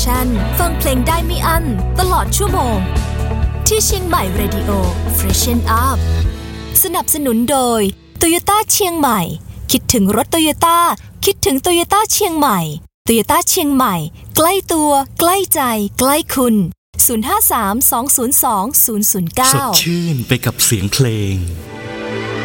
Station ฟังเพลงได้ไม่อั้นตลอดชั่วโมงที่เชียงใหม่ Radio Freshen Up สนับสนุนโดย Toyota เชียงใหม่คิดถึงรถ Toyota คิดถึง Toyota เชียงใหม่ Toyota เชียงใหม่ใกล้ตัวใกล้ใจใกล้คุณ053 202 009 สดชื่นไปกับเสียงเพลง